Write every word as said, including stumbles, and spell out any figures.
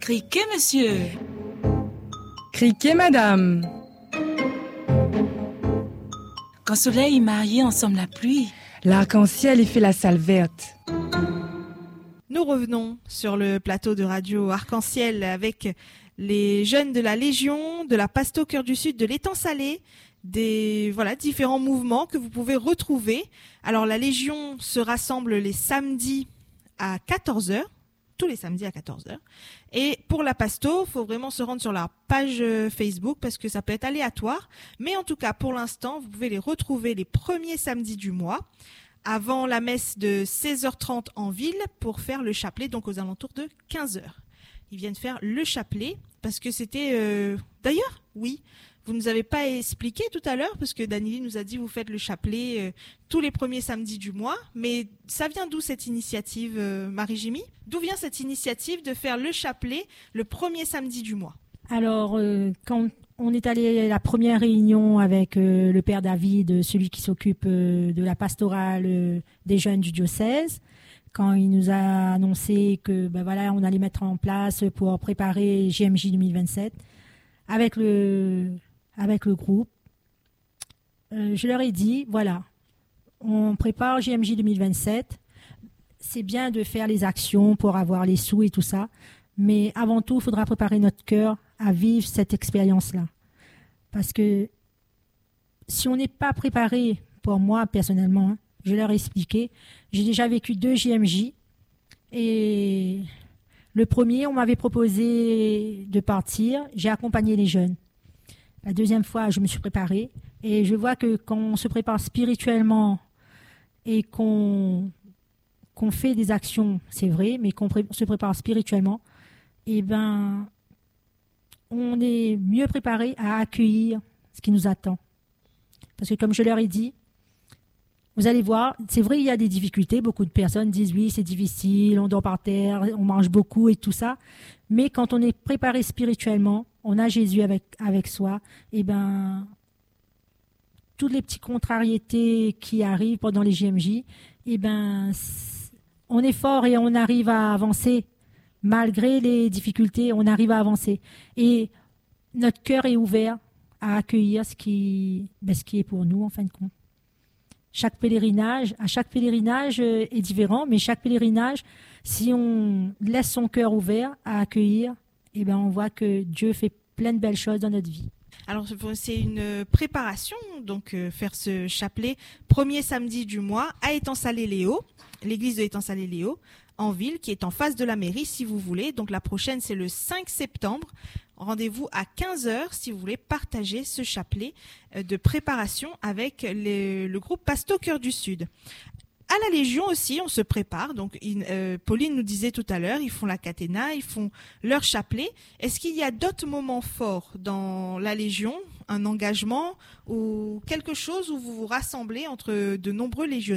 Criquet, monsieur. Criquet, madame. Quand soleil marié ensemble la pluie. L'arc-en-ciel y fait la salle verte. Nous revenons sur le plateau de radio Arc-en-Ciel avec les jeunes de la Légion, de la Pasto Cœur du Sud, de l'étang salé, des voilà différents mouvements que vous pouvez retrouver. Alors la Légion se rassemble les samedis à quatorze heures, tous les samedis à quatorze heures. Et pour la Pasto, il faut vraiment se rendre sur leur page Facebook parce que ça peut être aléatoire. Mais en tout cas, pour l'instant, vous pouvez les retrouver les premiers samedis du mois, avant la messe de seize heures trente en ville pour faire le chapelet, donc aux alentours de quinze heures. Ils viennent faire le chapelet parce que c'était... Euh... D'ailleurs, oui, vous ne nous avez pas expliqué tout à l'heure parce que Danieli nous a dit vous faites le chapelet euh, tous les premiers samedis du mois. Mais ça vient d'où cette initiative, euh, Marie-Jimmy ? D'où vient cette initiative de faire le chapelet le premier samedi du mois ? Alors, euh, quand on est allé à la première réunion avec euh, le père David, celui qui s'occupe euh, de la pastorale euh, des jeunes du diocèse, quand il nous a annoncé que ben voilà, on allait mettre en place pour préparer J M J deux mille vingt-sept avec le, avec le groupe, euh, je leur ai dit, voilà, on prépare J M J deux mille vingt-sept, c'est bien de faire les actions pour avoir les sous et tout ça, mais avant tout, il faudra préparer notre cœur à vivre cette expérience-là. Parce que si on n'est pas préparé, pour moi personnellement, hein, je leur ai expliqué, j'ai déjà vécu deux J M J et le premier, on m'avait proposé de partir, j'ai accompagné les jeunes. La deuxième fois, je me suis préparée et je vois que quand on se prépare spirituellement et qu'on, qu'on fait des actions, c'est vrai, mais qu'on pré- se prépare spirituellement, eh ben, on est mieux préparé à accueillir ce qui nous attend. Parce que comme je leur ai dit, vous allez voir, c'est vrai, il y a des difficultés. Beaucoup de personnes disent oui, c'est difficile, on dort par terre, on mange beaucoup et tout ça. Mais quand on est préparé spirituellement, on a Jésus avec, avec soi, et ben, toutes les petites contrariétés qui arrivent pendant les J M J, et ben, on est fort et on arrive à avancer. Malgré les difficultés, on arrive à avancer. Et notre cœur est ouvert à accueillir ce qui, ben, ce qui est pour nous, en fin de compte. Chaque pèlerinage, à chaque pèlerinage euh, est différent, mais chaque pèlerinage, si on laisse son cœur ouvert à accueillir, eh ben on voit que Dieu fait plein de belles choses dans notre vie. Alors c'est une préparation, donc euh, faire ce chapelet premier samedi du mois à Étang-Salé-Léo, l'église de Étang-Salé-Léo, en ville, qui est en face de la mairie si vous voulez. Donc la prochaine c'est le cinq septembre. Rendez-vous à quinze heures si vous voulez partager ce chapelet de préparation avec le, le groupe Pasto Cœur du Sud. À la Légion aussi, on se prépare. Donc, il, euh, Pauline nous disait tout à l'heure, ils font la cathéna, ils font leur chapelet. Est-ce qu'il y a d'autres moments forts dans la Légion, un engagement ou quelque chose où vous vous rassemblez entre de nombreux légionnaires ?